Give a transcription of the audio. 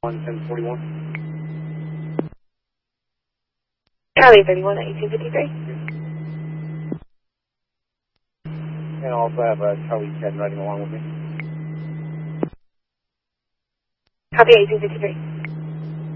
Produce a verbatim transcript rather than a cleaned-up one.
one ten forty-one. Charlie thirty-one, eighteen fifty-three. And I also have uh, Charlie ten riding along with me. Copy eighteen fifty-three.